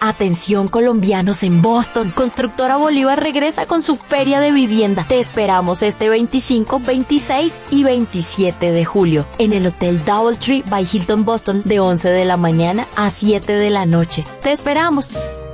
Atención colombianos en Boston. Constructora Bolívar regresa con su feria de vivienda. Te esperamos este 25, 26 y 27 de julio en el Hotel Doubletree by Hilton Boston de 11 de la mañana a 7 de la noche. Te esperamos.